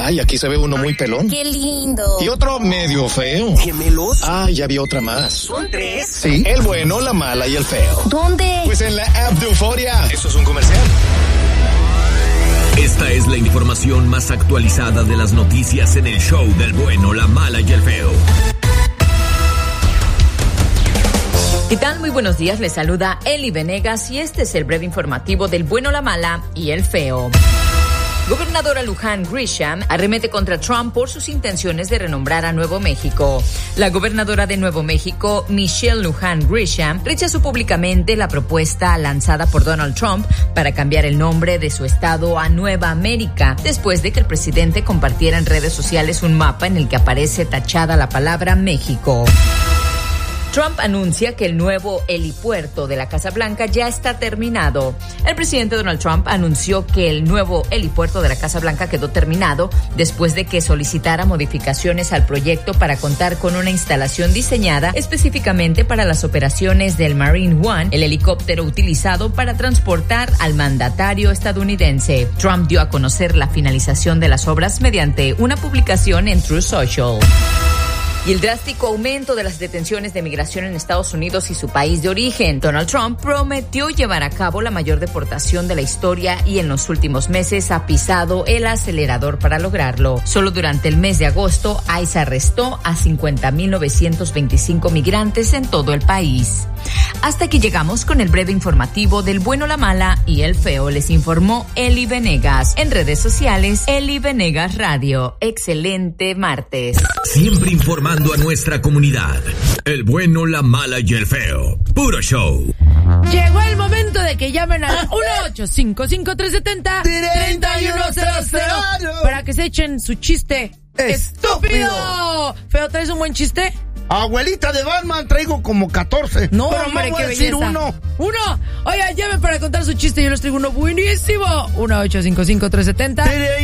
Ay, aquí se ve uno muy pelón. ¡Qué lindo! Y otro medio feo. ¿Gemelos? Ay, ya vi otra más. ¿Son 3? Sí, el bueno, la mala y el feo. ¿Dónde? Pues en la app de Euforia. ¿Eso es un comercial? Esta es la información más actualizada de las noticias en el show del bueno, la mala y el feo. ¿Qué tal? Muy buenos días, les saluda Eli Venegas y este es el breve informativo del bueno, la mala y el feo. Gobernadora Luján Grisham arremete contra Trump por sus intenciones de renombrar a Nuevo México. La gobernadora de Nuevo México, Michelle Luján Grisham, rechazó públicamente la propuesta lanzada por Donald Trump para cambiar el nombre de su estado a Nueva América, después de que el presidente compartiera en redes sociales un mapa en el que aparece tachada la palabra México. Trump anuncia que el nuevo helipuerto de la Casa Blanca ya está terminado. El presidente Donald Trump anunció que el nuevo helipuerto de la Casa Blanca quedó terminado después de que solicitara modificaciones al proyecto para contar con una instalación diseñada específicamente para las operaciones del Marine One, el helicóptero utilizado para transportar al mandatario estadounidense. Trump dio a conocer la finalización de las obras mediante una publicación en Truth Social. Y el drástico aumento de las detenciones de migración en Estados Unidos y su país de origen. Donald Trump prometió llevar a cabo la mayor deportación de la historia y en los últimos meses ha pisado el acelerador para lograrlo. Solo durante el mes de agosto, ICE arrestó a 50.925 migrantes en todo el país. Hasta aquí llegamos con el breve informativo del bueno, la mala y el feo. Les informó Eli Venegas. En redes sociales, Eli Venegas Radio. Excelente martes. Siempre informando a nuestra comunidad. El bueno, la mala y el feo. Puro show. Llegó el momento de que llamen al 1-855-370-3100 para que se echen su chiste estúpido. Feo, ¿traes un buen chiste? Abuelita de Batman, traigo como 14. No, pero hombre, voy a qué decir belleza. uno. Oiga, llamen para contar su chiste. Yo les traigo uno buenísimo. 1-855-370